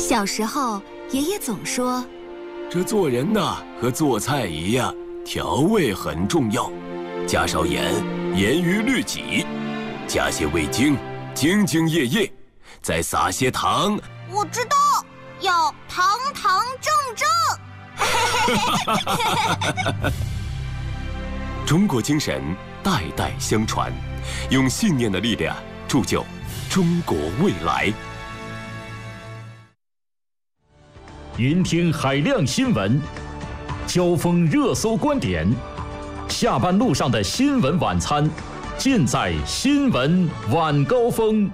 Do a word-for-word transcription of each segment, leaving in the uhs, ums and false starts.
小时候，爷爷总说， 这做人呐，和做菜一样，调味很重要。加少盐，严于律己；加些味精，兢兢业业；再撒些糖。 我知道，要堂堂正正。 中国精神代代相传，用信念的力量铸就中国未来。 云听海量新闻，交锋热搜观点，下班路上的新闻晚餐，尽在新闻晚高峰。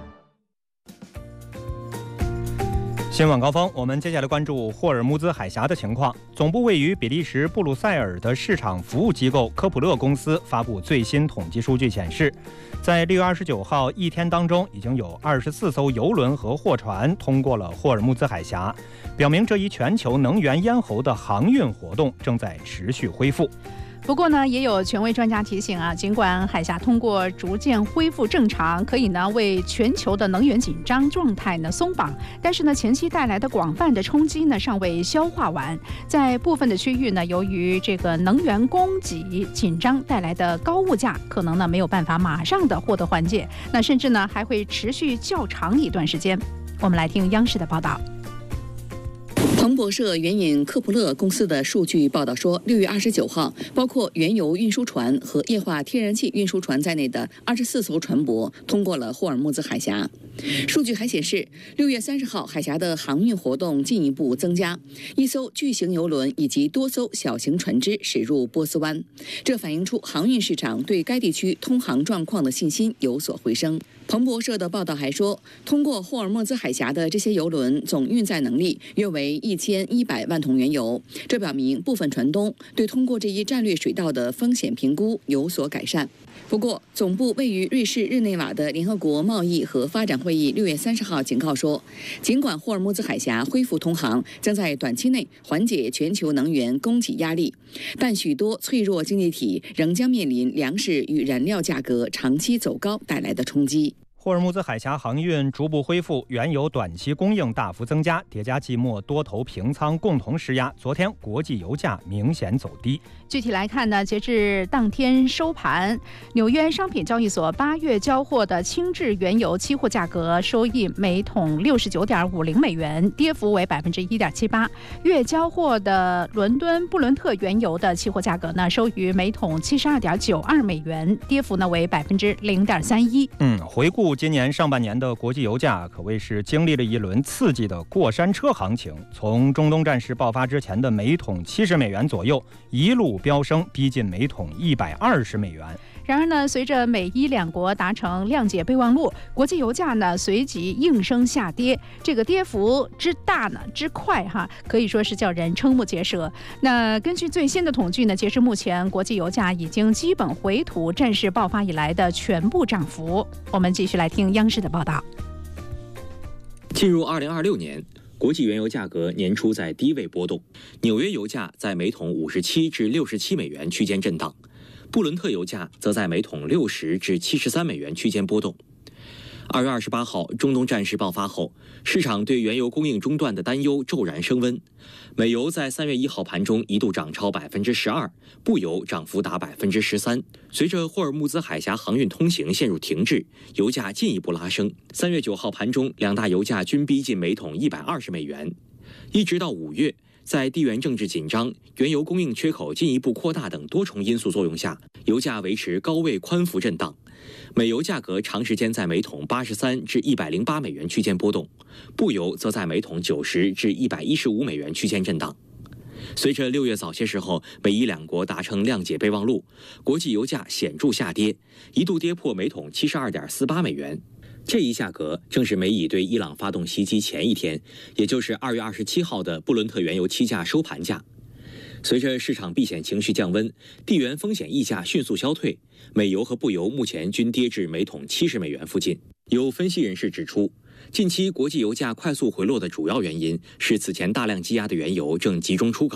新闻高峰，我们接下来关注霍尔木兹海峡的情况。总部位于比利时布鲁塞尔的市场服务机构科普勒公司发布最新统计数据显示，在六月二十九号一天当中，已经有二十四艘油轮和货船通过了霍尔木兹海峡，表明这一全球能源咽喉的航运活动正在持续恢复。 不过呢，也有权威专家提醒啊，尽管海峡通过逐渐恢复正常，可以呢为全球的能源紧张状态呢松绑，但是呢前期带来的广泛的冲击呢尚未消化完，在部分的区域呢，由于这个能源供给紧张带来的高物价，可能呢没有办法马上的获得缓解，那甚至呢还会持续较长一段时间。我们来听央视的报道。 彭博社援引科普勒公司的数据报道说，六月二十九号，包括原油运输船和液化天然气运输船在内的二十四艘船舶通过了霍尔木兹海峡。数据还显示，六月三十号，海峡的航运活动进一步增加，一艘巨型邮轮以及多艘小型船只驶入波斯湾，这反映出航运市场对该地区通航状况的信心有所回升。彭博社的报道还说，通过霍尔木兹海峡的这些邮轮总运载能力约为一千一百万桶原油，这表明部分船东对通过这一战略水道的风险评估有所改善。不过，总部位于瑞士日内瓦的联合国贸易和发展会议六月三十号警告说，尽管霍尔木兹海峡恢复通航将在短期内缓解全球能源供给压力，但许多脆弱经济体仍将面临粮食与燃料价格长期走高带来的冲击。 霍尔木兹海峡航运逐步恢复，原油短期供应大幅增加，叠加季末多头平仓共同施压，昨天国际油价明显走低。 具体来看呢，截至当天收盘，纽约商品交易所八月交货的轻质原油期货价格收益每桶六十九点五零美元，跌幅为百分之一点七八。月交货的伦敦布伦特原油的期货价格呢，收于每桶七十二点九二美元，跌幅呢为百分之零点三一。 嗯，回顾今年上半年的国际油价，可谓是经历了一轮刺激的过山车行情，从中东战事爆发之前的每桶七十美元左右，一路飙升，逼近每桶一百二十美元。 然而呢，随着美伊两国达成谅解备忘录，国际油价呢随即应声下跌，这个跌幅之大呢之快哈，可以说是叫人瞠目结舌。那根据最新的统计呢，截至目前，国际油价已经基本回吐战事爆发以来的全部涨幅。我们继续来听央视的报道。 进入二零二六年，国际原油价格年初在低位波动，纽约油价在每桶五十七至六十七美元区间震荡。布伦特油价则在每桶六十至七十三美元区间波动。二月二十八号，中东战事爆发后，市场对原油供应中断的担忧骤然升温。美油在三月一号盘中一度涨超百分之十二，布油涨幅达百分之十三。随着霍尔木兹海峡航运通行陷入停滞，油价进一步拉升。三月九号盘中，两大油价均逼近每桶一百二十美元。一直到五月，在地缘政治紧张、原油供应缺口进一步扩大等多重因素作用下，油价维持高位宽幅震荡。美油价格长时间在每桶八十三至一百零八美元区间波动，布油则在每桶九十至一百一十五美元区间震荡。随着六月早些时候美伊两国达成谅解备忘录，国际油价显著下跌，一度跌破每桶七十二点四八美元。这一价格正是美以对伊朗发动袭击前一天，也就是二月二十七号的布伦特原油期价收盘价。随着市场避险情绪降温，地缘风险溢价迅速消退，美油和布油目前均跌至每桶七十美元附近。有分析人士指出，近期国际油价快速回落的主要原因是此前大量积压的原油正集中出港，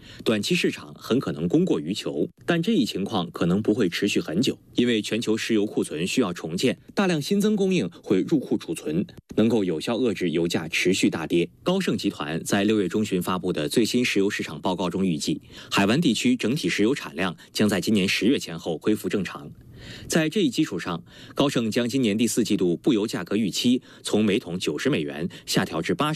短期市场很可能供过于求，但这一情况可能不会持续很久，因为全球石油库存需要重建，大量新增供应会入库储存，能够有效遏制油价持续大跌。高盛集团在六月中旬发布的最新石油市场报告中预计，海湾地区整体石油产量将在今年十月前后恢复正常。在这一基础上，高盛将今年第四季度布油价格预期从每桶九十美元下调至八十。